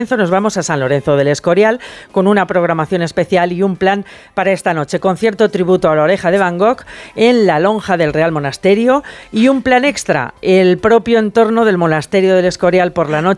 Nos vamos a San Lorenzo del Escorial con una programación especial y un plan para esta noche. Concierto tributo a la Oreja de Van Gogh en la lonja del Real Monasterio y un plan extra, el propio entorno del Monasterio del Escorial por la noche.